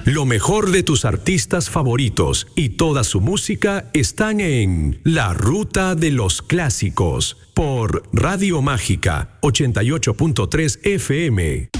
Lo mejor de tus artistas favoritos y toda su música están en La Ruta de los Clásicos por Radio Mágica 88.3 FM.